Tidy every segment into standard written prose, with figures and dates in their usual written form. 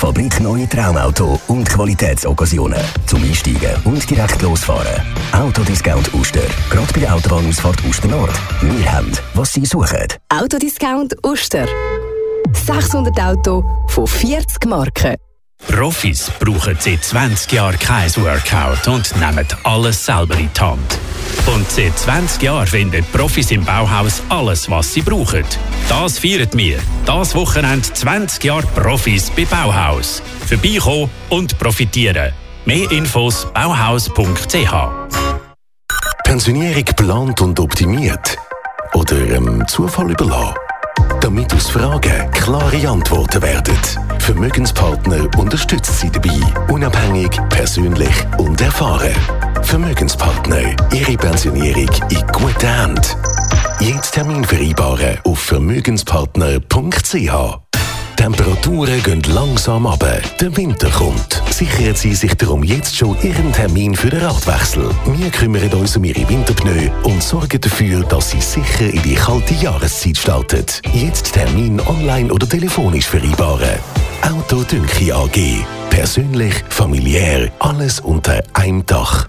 Fabrikneue Traumauto und Qualitätsoccasionen. Zum Einsteigen und direkt losfahren. Autodiscount Uster. Gerade bei der Autobahnausfahrt Uster Nord. Wir haben, was Sie suchen. Autodiscount Uster. 600 Autos von 40 Marken. Profis brauchen seit 20 Jahren kein Workout und nehmen alles selber in die Hand. Und seit 20 Jahren finden Profis im Bauhaus alles, was sie brauchen. Das feiern wir. Das Wochenende 20 Jahre Profis bei Bauhaus. Vorbeikommen und profitieren. Mehr Infos bauhaus.ch. Pensionierung geplant und optimiert? Oder Zufall überlassen? Damit aus Fragen klare Antworten werden. Vermögenspartner unterstützt Sie dabei. Unabhängig, persönlich und erfahren. Vermögenspartner. Ihre Pensionierung in guten Händen. Jetzt Termin vereinbaren auf vermögenspartner.ch. Temperaturen gehen langsam runter. Der Winter kommt. Sichern Sie sich darum jetzt schon Ihren Termin für den Radwechsel. Wir kümmern uns um Ihre Winterpneu und sorgen dafür, dass Sie sicher in die kalte Jahreszeit starten. Jetzt Termin online oder telefonisch vereinbaren. Auto Dünki AG. Persönlich, familiär, alles unter einem Dach.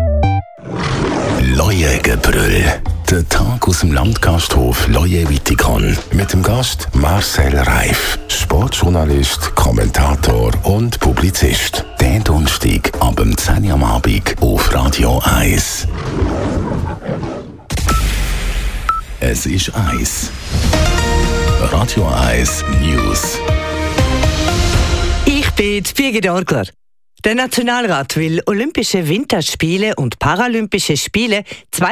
Leuengebrüll. Der Tag aus dem Landgasthof Leue-Wittikon. Mit dem Gast Marcel Reif. Sportjournalist, Kommentator und Publizist. Der Donnerstag ab 10 Uhr am Abend auf Radio 1. Es ist 1. Radio 1 News. Ich bin Birgit Orgler. Der Nationalrat will Olympische Winterspiele und Paralympische Spiele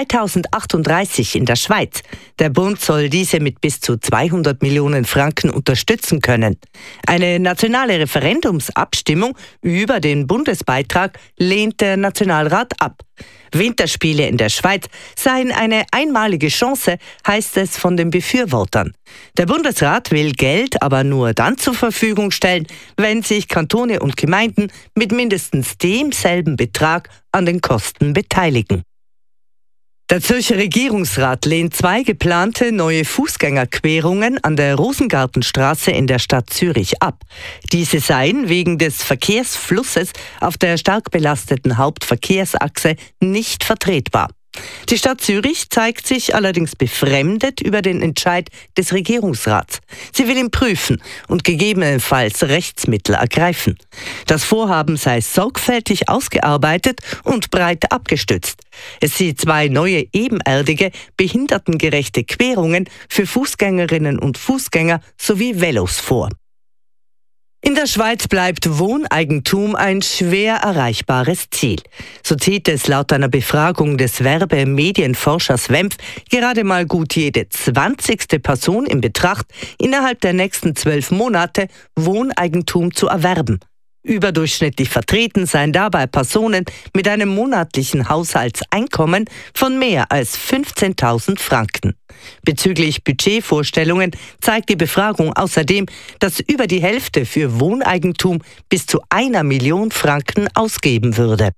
2038 in der Schweiz. Der Bund soll diese mit bis zu 200 Millionen Franken unterstützen können. Eine nationale Referendumsabstimmung über den Bundesbeitrag lehnt der Nationalrat ab. Winterspiele in der Schweiz seien eine einmalige Chance, heißt es von den Befürwortern. Der Bundesrat will Geld aber nur dann zur Verfügung stellen, wenn sich Kantone und Gemeinden mit mindestens demselben Betrag an den Kosten beteiligen. Der Zürcher Regierungsrat lehnt 2 geplante neue Fußgängerquerungen an der Rosengartenstraße in der Stadt Zürich ab. Diese seien wegen des Verkehrsflusses auf der stark belasteten Hauptverkehrsachse nicht vertretbar. Die Stadt Zürich zeigt sich allerdings befremdet über den Entscheid des Regierungsrats. Sie will ihn prüfen und gegebenenfalls Rechtsmittel ergreifen. Das Vorhaben sei sorgfältig ausgearbeitet und breit abgestützt. Es sieht 2 neue ebenerdige, behindertengerechte Querungen für Fußgängerinnen und Fußgänger sowie Velos vor. In der Schweiz bleibt Wohneigentum ein schwer erreichbares Ziel. So zieht es laut einer Befragung des Werbemedienforschers WEMF gerade mal gut jede 20. Person in Betracht, innerhalb der nächsten 12 Monate Wohneigentum zu erwerben. Überdurchschnittlich vertreten seien dabei Personen mit einem monatlichen Haushaltseinkommen von mehr als 15.000 Franken. Bezüglich Budgetvorstellungen zeigt die Befragung außerdem, dass über die Hälfte für Wohneigentum bis zu 1 Million Franken ausgeben würde.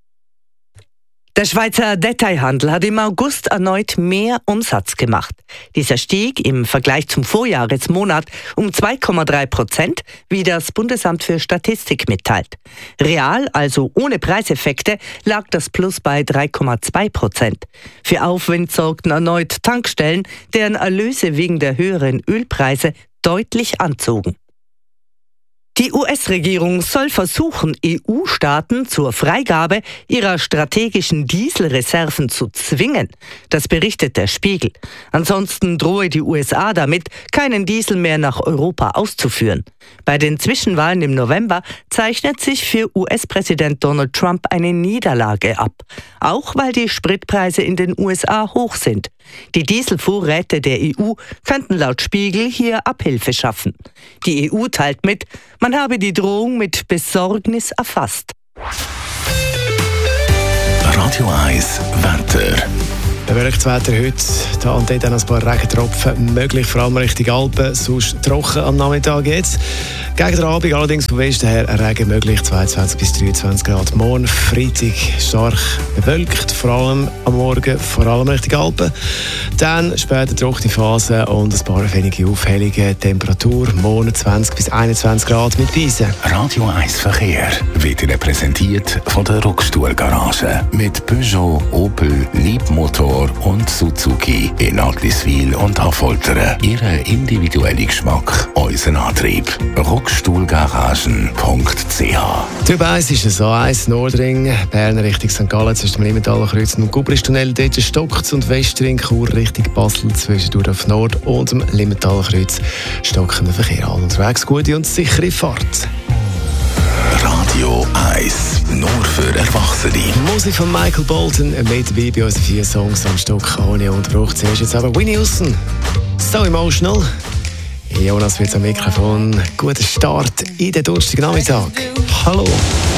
Der Schweizer Detailhandel hat im August erneut mehr Umsatz gemacht. Dieser stieg im Vergleich zum Vorjahresmonat um 2,3%, wie das Bundesamt für Statistik mitteilt. Real, also ohne Preiseffekte, lag das Plus bei 3,2%. Für Aufwind sorgten erneut Tankstellen, deren Erlöse wegen der höheren Ölpreise deutlich anzogen. Die US-Regierung soll versuchen, EU-Staaten zur Freigabe ihrer strategischen Dieselreserven zu zwingen. Das berichtet der Spiegel. Ansonsten drohe die USA damit, keinen Diesel mehr nach Europa auszuführen. Bei den Zwischenwahlen im November zeichnet sich für US-Präsident Donald Trump eine Niederlage ab. Auch weil die Spritpreise in den USA hoch sind. Die Dieselvorräte der EU könnten laut Spiegel hier Abhilfe schaffen. Die EU teilt mit, man habe die Drohung mit Besorgnis erfasst. Radio 1 Wetter. Bewölktes Wetter heute, da und dort ein paar Regentropfen möglich, vor allem Richtung Alpen, sonst trocken am Nachmittag jetzt. Gegen den Abend allerdings vom Westen her Regen möglich, 22 bis 23 Grad. Morgen Freitag stark bewölkt, vor allem am Morgen, vor allem Richtung Alpen. Dann später trockene Phase und ein paar wenige Aufhellungen. Temperatur morgen 20 bis 21 Grad mit Beisen. Radio 1 Verkehr wird Ihnen präsentiert von der Rockstuhl-Garage mit Peugeot, Opel, Liebmotor und Suzuki in Adliswil und Affoltern. Ihre individuelle Geschmack, unser Antrieb. Rockstuhlgaragen.ch. Typ 1 ist ein A1 Nordring, Bern Richtung St. Gallen zwischen dem Limmentaler Kreuz und dem Gubristunnel. Dort stockt und Westring, Chur Richtung Basel zwischendurch auf Nord und dem Limmentaler Kreuz stockender Verkehr. All unterwegs gute und sichere Fahrt. Radio 1, nur für Erwachsene. Musik von Michael Bolton mit dabei bei unseren 4 Songs am Stock ohne Unterbruch. Zuerst jetzt aber Winnie Houston, So Emotional. Jonas wird am Mikrofon. Guten Start in den Donnerstagnachmittag. Hallo.